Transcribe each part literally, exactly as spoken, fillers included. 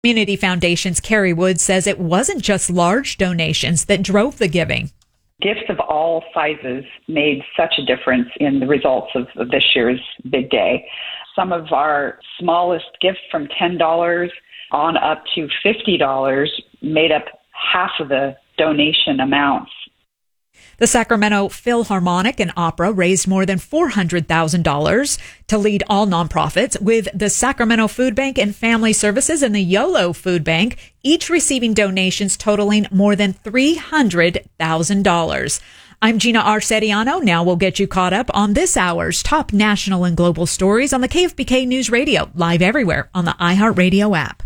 Community Foundation's Carrie Wood says it wasn't just large donations that drove the giving. Gifts of all sizes made such a difference in the results of, of this year's big day. Some of our smallest gifts from ten dollars on up to fifty dollars made up half of the donation amounts. The Sacramento Philharmonic and Opera raised more than four hundred thousand dollars to lead all nonprofits, with the Sacramento Food Bank and Family Services and the YOLO Food Bank each receiving donations totaling more than three hundred thousand dollars. I'm Gina Arcediano. Now we'll get you caught up on this hour's top national and global stories on the K F B K News Radio, live everywhere on the iHeartRadio app.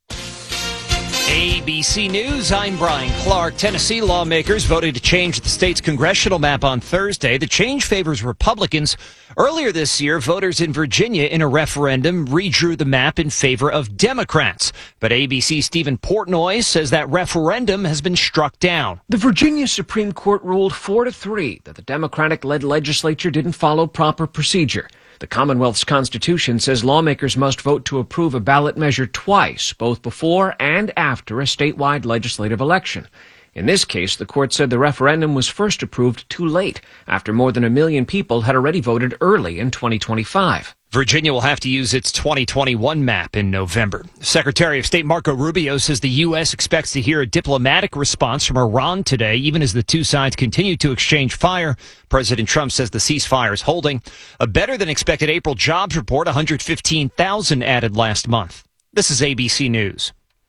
A B C News, I'm Brian Clark. Tennessee lawmakers voted to change the state's congressional map on Thursday. The change favors Republicans. Earlier this year, voters in Virginia in a referendum redrew the map in favor of Democrats. But A B C's Stephen Portnoy says that referendum has been struck down. The Virginia Supreme Court ruled four to three that the Democratic-led legislature didn't follow proper procedure. The Commonwealth's Constitution says lawmakers must vote to approve a ballot measure twice, both before and after a statewide legislative election. In this case, the court said the referendum was first approved too late, after more than a million people had already voted early in twenty twenty-five. Virginia will have to use its twenty twenty-one map in November. Secretary of State Marco Rubio says the U S expects to hear a diplomatic response from Iran today, even as the two sides continue to exchange fire. President Trump says the ceasefire is holding. A better-than-expected April jobs report, one hundred fifteen thousand added last month. This is A B C News.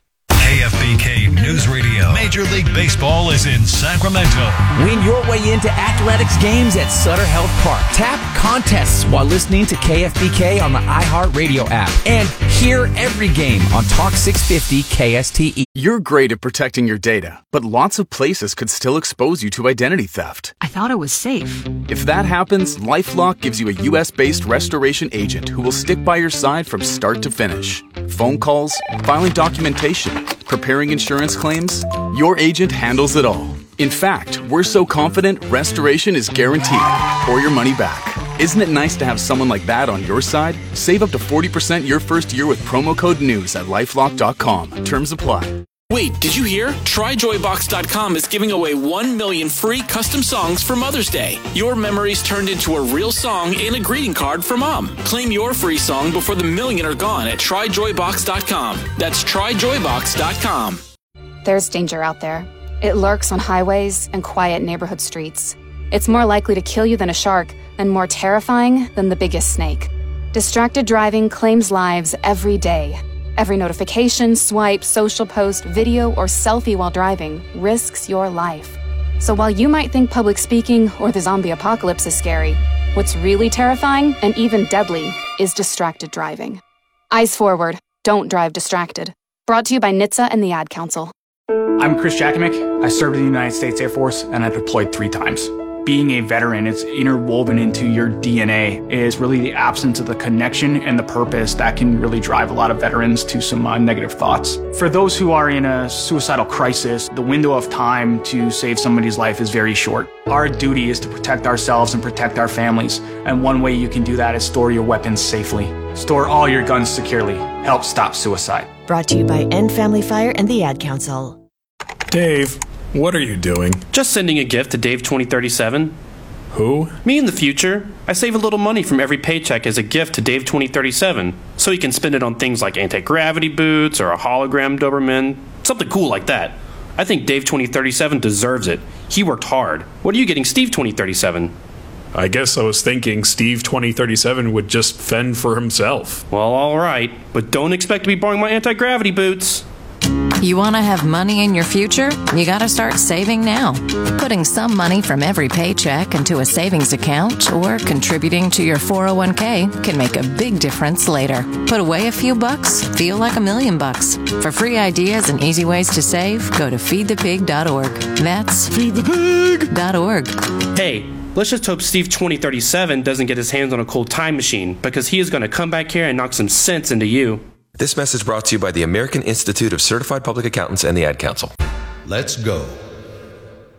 K F B K News Radio. Major League Baseball is in Sacramento. Win your way into athletics games at Sutter Health Park. Tap contests while listening to K F B K on the iHeartRadio app. And hear every game on Talk six fifty K S T E. You're great at protecting your data, but lots of places could still expose you to identity theft. I thought it was safe. If that happens, LifeLock gives you a U S-based restoration agent who will stick by your side from start to finish. Phone calls, filing documentation, preparing insurance claims, your agent handles it all. In fact, we're so confident restoration is guaranteed or your money back. Isn't it nice to have someone like that on your side? Save up to forty percent your first year with promo code NEWS at lifelock dot com. Terms apply. Wait, did you hear? Try Joy Box dot com is giving away one million free custom songs for Mother's Day. Your memories turned into a real song and a greeting card for Mom. Claim your free song before the million are gone at Try Joy Box dot com. That's Try Joy Box dot com. There's danger out there. It lurks on highways and quiet neighborhood streets. It's more likely to kill you than a shark, and more terrifying than the biggest snake. Distracted driving claims lives every day. Every notification, swipe, social post, video, or selfie while driving risks your life. So while you might think public speaking or the zombie apocalypse is scary, what's really terrifying and even deadly is distracted driving. Eyes forward. Don't drive distracted. Brought to you by N H T S A and the Ad Council. I'm Chris Jakimick. I served in the United States Air Force and I deployed three times. Being a veteran, it's interwoven into your D N A, is really the absence of the connection and the purpose that can really drive a lot of veterans to some uh, negative thoughts. For those who are in a suicidal crisis, the window of time to save somebody's life is very short. Our duty is to protect ourselves and protect our families, and one way you can do that is store your weapons safely. Store all your guns securely. Help stop suicide. Brought to you by End Family Fire and the Ad Council. Dave, what are you doing? Just sending a gift to Dave twenty thirty-seven. Who? Me in the future. I save a little money from every paycheck as a gift to Dave twenty thirty-seven, so he can spend it on things like anti-gravity boots or a hologram Doberman, something cool like that. I think Dave twenty thirty-seven deserves it. He worked hard. What are you getting Steve twenty thirty-seven? I guess I was thinking Steve twenty thirty-seven would just fend for himself. Well, all right, but don't expect to be borrowing my anti-gravity boots. You want to have money in your future? You got to start saving now. Putting some money from every paycheck into a savings account or contributing to your four oh one k can make a big difference later. Put away a few bucks, feel like a million bucks. For free ideas and easy ways to save, go to feed the pig dot org. That's feed the pig dot org. Hey, let's just hope Steve twenty thirty-seven doesn't get his hands on a cool time machine, because he is going to come back here and knock some sense into you. This message brought to you by the American Institute of Certified Public Accountants and the Ad Council. Let's go.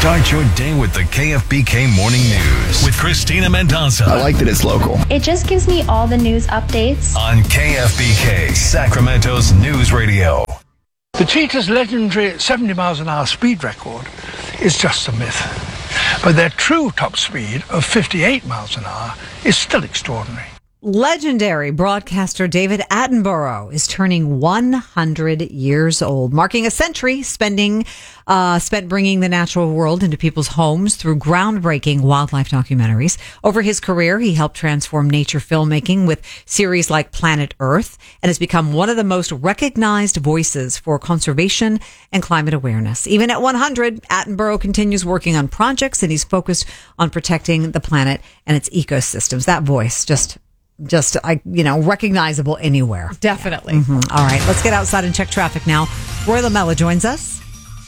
Start your day with the K F B K Morning News with Christina Mendoza. I like that it's local. It just gives me all the news updates. On K F B K, Sacramento's news radio. The Cheetah's legendary seventy miles an hour speed record is just a myth. But their true top speed of fifty-eight miles an hour is still extraordinary. Legendary broadcaster David Attenborough is turning one hundred years old, marking a century spending uh, spent bringing the natural world into people's homes through groundbreaking wildlife documentaries. Over his career, he helped transform nature filmmaking with series like Planet Earth and has become one of the most recognized voices for conservation and climate awareness. Even at one hundred, Attenborough continues working on projects, and he's focused on protecting the planet and its ecosystems. That voice just... Just, I, you know, recognizable anywhere. Definitely. Yeah. Mm-hmm. All right, let's get outside and check traffic now. Roy Lamella joins us.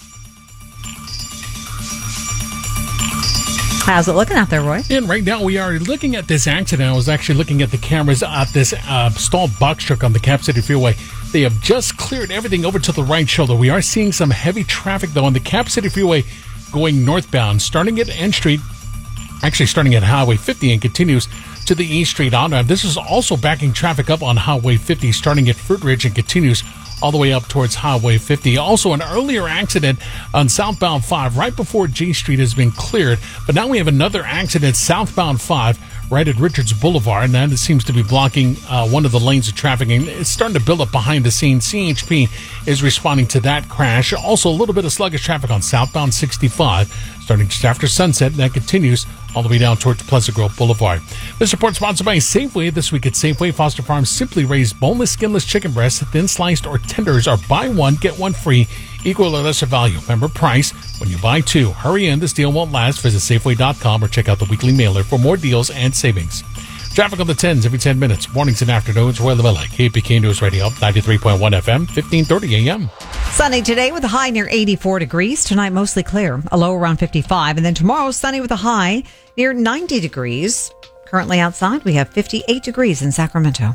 How's it looking out there, Roy? And right now we are looking at this accident. I was actually looking at the cameras at this uh, stalled box truck on the Cap City Freeway. They have just cleared everything over to the right shoulder. We are seeing some heavy traffic, though, on the Cap City Freeway going northbound, starting at N Street, actually starting at Highway fifty and continues to the East Street on-ramp. This is also backing traffic up on Highway fifty, starting at Fruitridge and continues all the way up towards Highway fifty. Also, an earlier accident on southbound five right before G Street has been cleared, but now we have another accident southbound five right at Richards Boulevard, and that seems to be blocking uh, one of the lanes of traffic, and it's starting to build up behind the scenes. C H P is responding to that crash. Also, a little bit of sluggish traffic on southbound sixty-five, starting just after sunset, and that continues all the way down towards Pleasant Grove Boulevard. This report sponsored by Safeway. This week at Safeway, Foster Farms Simply Raised boneless, skinless chicken breasts, thin sliced or tenders are buy one, get one free, equal or lesser value. Remember price when you buy two. Hurry in, this deal won't last. Visit Safeway dot com or check out the weekly mailer for more deals and savings. Traffic on the tens every ten minutes. Mornings and afternoons. Roy Lamella, K F B K News Radio, ninety-three point one F M, fifteen thirty A M. Sunny today with a high near eighty-four degrees. Tonight mostly clear, a low around fifty-five. And then tomorrow sunny with a high near ninety degrees. Currently outside we have fifty-eight degrees in Sacramento.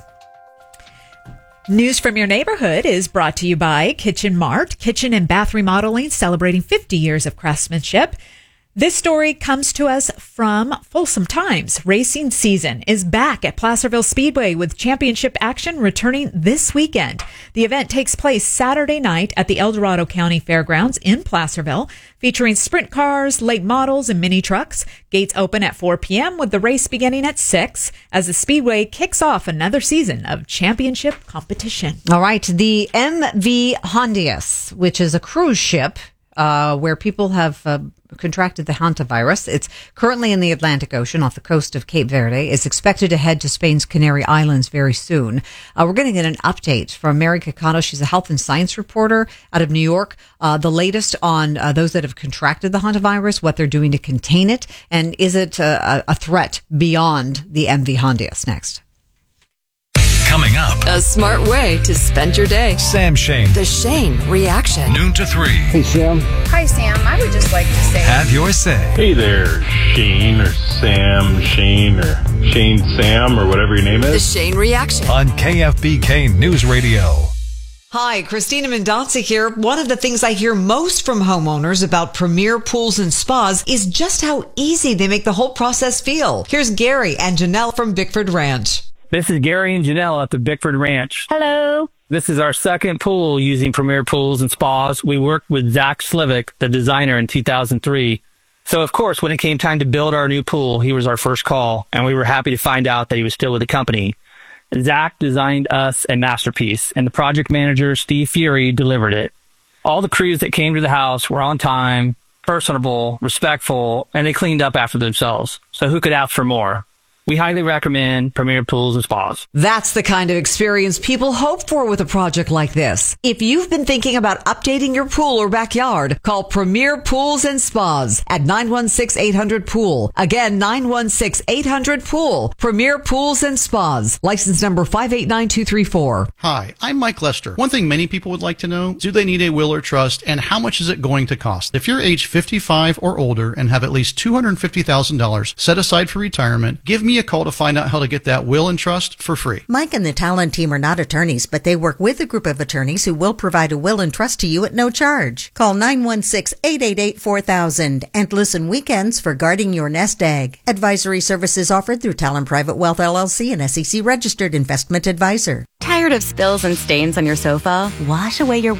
News from your neighborhood is brought to you by Kitchen Mart, kitchen and bath remodeling, celebrating fifty years of craftsmanship. This story comes to us from Folsom Times. Racing season is back at Placerville Speedway with championship action returning this weekend. The event takes place Saturday night at the El Dorado County Fairgrounds in Placerville, featuring sprint cars, late models, and mini trucks. Gates open at four p.m. with the race beginning at six as the Speedway kicks off another season of championship competition. All right, the M V Hondius, which is a cruise ship uh, where people have uh, contracted the hantavirus. It's currently in the Atlantic Ocean off the coast of Cape Verde. It's expected to head to Spain's Canary Islands very soon. Uh, we're going to get an update from Mary Cacado. She's a health and science reporter out of New York. Uh, the latest on uh, those that have contracted the hantavirus, what they're doing to contain it, and is it a, a threat beyond the M V Hondius? Next. Coming up, a smart way to spend your day. Sam Shane. The Shane Reaction. Noon to three. Hey, Sam. Hi, Sam. I would just like to say, have your say. Hey there, Shane or Sam, Shane or Shane Sam or whatever your name is. The Shane Reaction. On K F B K News Radio. Hi, Christina Mendoza here. One of the things I hear most from homeowners about Premier Pools and Spas is just how easy they make the whole process feel. Here's Gary and Janelle from Bickford Ranch. This is Gary and Janelle at the Bickford Ranch. hello. This is our second pool using Premier Pools and Spas. We worked with Zach Slivick, the designer, in two thousand three. So, of course, when it came time to build our new pool, he was our first call, and we were happy to find out that he was still with the company. Zach designed us a masterpiece, and the project manager, Steve Fury, delivered it. All the crews that came to the house were on time, personable, respectful, and they cleaned up after themselves. So who could ask for more? We highly recommend Premier Pools and Spas. That's the kind of experience people hope for with a project like this. If you've been thinking about updating your pool or backyard, call Premier Pools and Spas at nine one six, eight hundred, pool. Again, nine one six, eight hundred, pool. Premier Pools and Spas. License number five eight nine two three four. Hi, I'm Mike Lester. One thing many people would like to know, do they need a will or trust, and how much is it going to cost? If you're age fifty-five or older and have at least two hundred fifty thousand dollars set aside for retirement, give me me a call to find out how to get that will and trust for free. Mike and the Talon team are not attorneys, but they work with a group of attorneys who will provide a will and trust to you at no charge. Call nine one six, eight eight eight, four thousand and listen weekends for Guarding Your Nest Egg. Advisory services offered through Talon Private Wealth L L C, an S E C registered investment advisor. Tired of spills and stains on your sofa? Wash away your